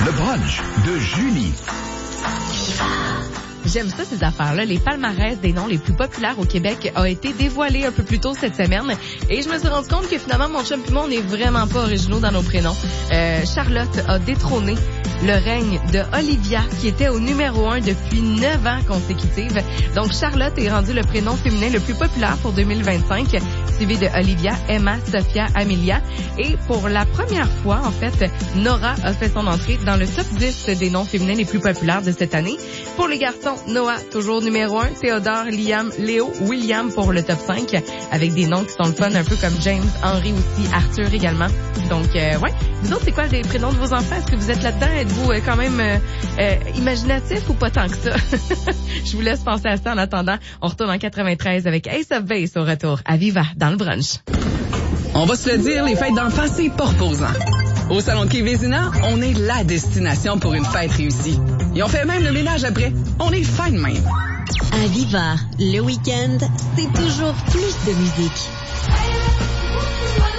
le brunch de Julie. J'aime ça, ces affaires-là. Les palmarès des noms les plus populaires au Québec a été dévoilé un peu plus tôt cette semaine. Et je me suis rendu compte que finalement, mon chum et moi, on n'est vraiment pas originaux dans nos prénoms. Charlotte a détrôné le règne de Olivia, qui était au numéro 1 depuis 9 ans consécutifs. Donc, Charlotte est rendue le prénom féminin le plus populaire pour 2025, suivi de Olivia, Emma, Sophia, Amelia. Et pour la première fois, en fait, Nora a fait son entrée dans le top 10 des noms féminins les plus populaires de cette année. Pour les garçons, Noah, toujours numéro 1, Théodore, Liam, Léo, William pour le top 5, avec des noms qui sont le fun, un peu comme James, Henry aussi, Arthur également. Donc, ouais. Vous autres, c'est quoi les prénoms de vos enfants? Est-ce que vous êtes là-dedans? Êtes-vous quand même imaginatif ou pas tant que ça? Je vous laisse penser à ça en attendant. On retourne en 93 avec Ace of Base au retour à Viva dans le brunch. On va se le dire, les fêtes d'enfants, c'est pas reposant. Au Salon de Quai Vézina, on est la destination pour une fête réussie. Et on fait même le ménage après. On est fin de même. À Viva, le week-end, c'est toujours plus de musique.